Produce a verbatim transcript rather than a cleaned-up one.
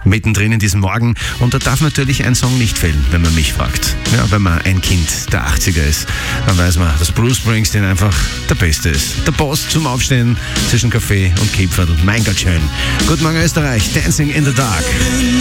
mittendrin in diesem Morgen. Und da darf natürlich ein Song nicht fehlen, wenn man mich fragt. Ja, wenn man ein Kind der achtziger ist, dann weiß man, dass Bruce Springsteen einfach der Beste ist. Der Boss zum Aufstehen zwischen Kaffee und Kipferl. Mein Gott, schön. Guten Morgen Österreich, Dancing in the Dark.